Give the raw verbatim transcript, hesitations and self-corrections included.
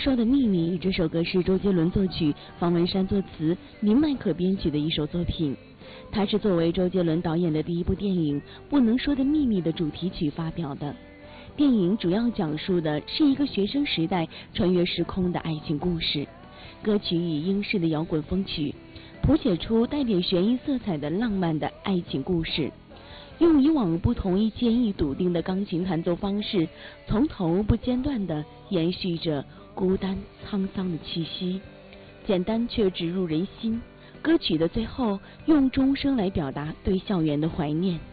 说的秘密》这首歌是周杰伦作曲、方文山作词、林迈可编曲的一首作品。它是作为周杰伦导演的第一部电影《不能说的秘密》的主题曲发表的。电影主要讲述的是一个学生时代穿越时空的爱情故事。歌曲以英式的摇滚风曲，谱写出带点悬疑色彩的浪漫的爱情故事。用以往不同一坚毅笃定的钢琴弹奏方式，从头不间断地延续着孤单沧桑的气息，简单却直入人心。歌曲的最后用钟声来表达对校园的怀念。